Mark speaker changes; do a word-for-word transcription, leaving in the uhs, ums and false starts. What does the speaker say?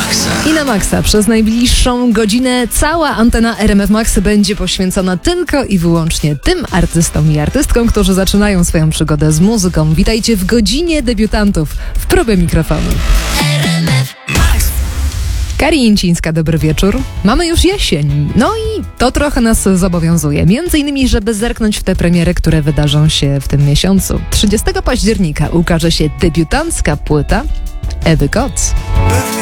Speaker 1: maksa.
Speaker 2: I na maksa przez najbliższą godzinę cała antena R M F Max będzie poświęcona tylko i wyłącznie tym artystom i artystkom, którzy zaczynają swoją przygodę z muzyką. Witajcie w godzinie debiutantów w próbie mikrofonu.
Speaker 1: R M F Max.
Speaker 2: Kari Jęcińska, dobry wieczór. Mamy już jesień, no i to trochę nas zobowiązuje. Między innymi, żeby zerknąć w te premiery, które wydarzą się w tym miesiącu. trzydziestego października ukaże się debiutancka płyta Ewy Koc.
Speaker 3: Pewnie